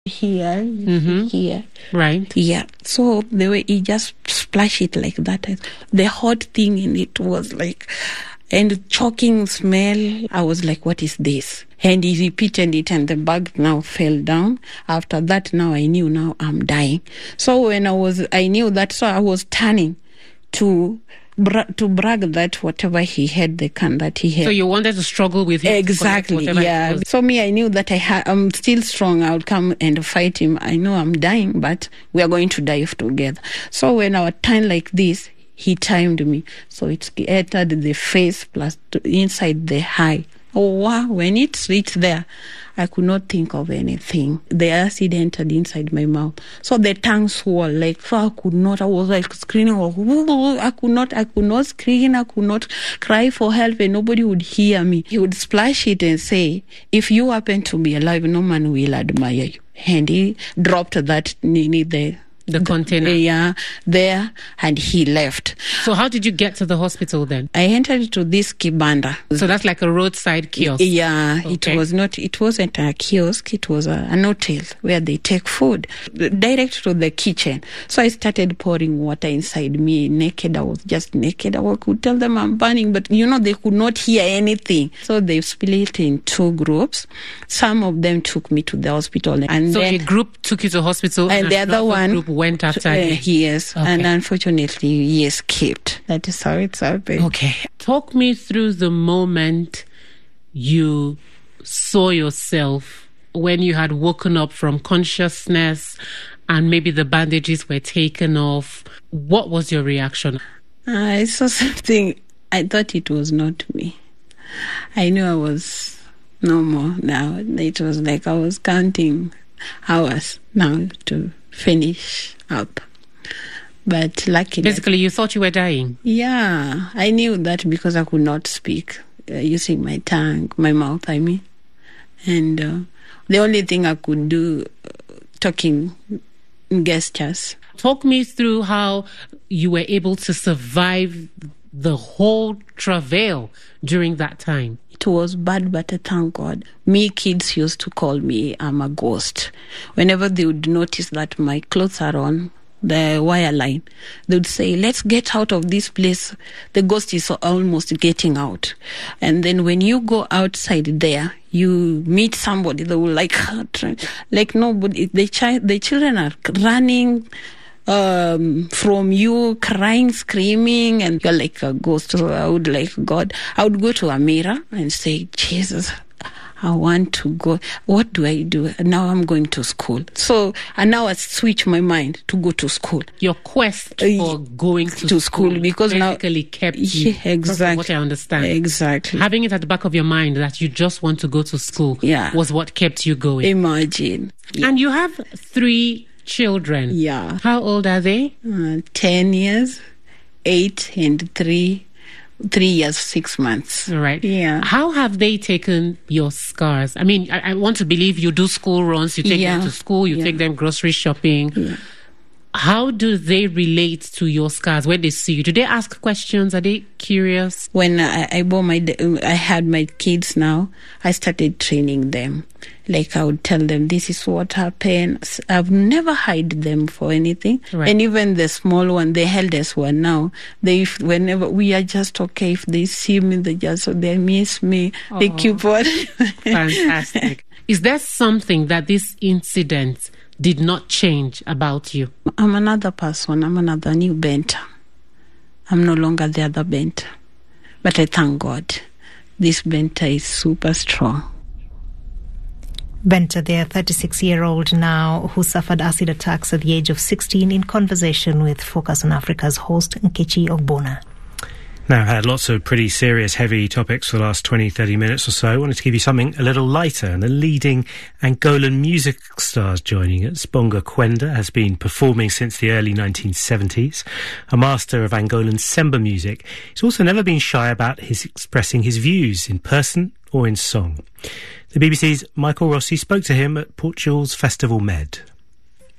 Here. Right. Yeah. So the way he just splashed it like that, the hot thing in it was like, and choking smell. I was like, what is this? And he repeated it, and the bag now fell down. After that, now I knew now I'm dying. So when I knew that, so I was turning to brag that whatever he had, the can that he had. So you wanted to struggle with him? Exactly, yeah. So me, I knew that I'm still strong. I would come and fight him. I know I'm dying, but we are going to die together. So when I would turn like this, he timed me. So it entered the face plus inside the eye. Oh, wow. When it reached there, I could not think of anything. The acid entered inside my mouth. So the tongue swelled, like, so I was like screaming, I could not scream, I could not cry for help, and nobody would hear me. He would splash it and say, if you happen to be alive, no man will admire you. And he dropped that the container there, and he left. So how did you get to the hospital then? I entered to this kibanda. So that's like a roadside kiosk? Yeah, okay. It wasn't a kiosk, it was an hotel where they take food direct to the kitchen. So I started pouring water inside me, naked. I was just naked. I could tell them I'm burning, but they could not hear anything. So they split in two groups. Some of them took me to the hospital. And so a group took you to hospital and the other one group went after you? Yes, okay. And unfortunately he escaped. That is how it's happened. Okay. Talk me through the moment you saw yourself when you had woken up from consciousness and maybe the bandages were taken off. What was your reaction? I saw something. I thought it was not me. I knew I was no more now. It was like I was counting hours now to finish up. But luckily... Basically, you thought you were dying? Yeah. I knew that because I could not speak using my tongue, my mouth, I mean. And the only thing I could do, talking gestures. Talk me through how you were able to survive the whole travail during that time. It was bad, but thank God. Kids used to call me I'm a ghost. Whenever they would notice that my clothes are on the wire line, they would say, let's get out of this place. The ghost is almost getting out. And then when you go outside there, you meet somebody, they will like nobody. The children are running from you, crying, screaming, and you're like a ghost. So I would go to a mirror and say, Jesus, I want to go. What do I do? Now I'm going to school. So, and now I switch my mind to go to school. Your quest for going to school because basically kept you. Exactly. From what I understand. Exactly. Having it at the back of your mind that you just want to go to school was what kept you going. Imagine. Yeah. And you have 3 children. Yeah. How old are they? 10 years, 8 and 3 years, 6 months. All right. Yeah. How have they taken your scars? I mean, I want to believe you do school runs, you take them to school, you take them grocery shopping. Yeah. How do they relate to your scars when they see you? Do they ask questions? Are they curious? When I had my kids now, I started training them. Like I would tell them, this is what happened. I've never hide them for anything. Right. And even the small one, the eldest one now, whenever we are just okay, if they see me, they miss me. Oh, they keep on. Fantastic. Is there something that this incident did not change about you? I'm another person. I'm another new Benta. I'm no longer the other Benta. But I thank God. This Benta is super strong. Benta, their 36-year-old now, who suffered acid attacks at the age of 16, in conversation with Focus on Africa's host, Nkechi Ogbonna. Now, had lots of pretty serious, heavy topics for the last 20, 30 minutes or so. I wanted to give you something a little lighter. And the leading Angolan music stars joining us, Bonga Kwenda, has been performing since the early 1970s. A master of Angolan Semba music, he's also never been shy about expressing his views in person or in song. The BBC's Michael Rossi spoke to him at Portugal's Festival Med.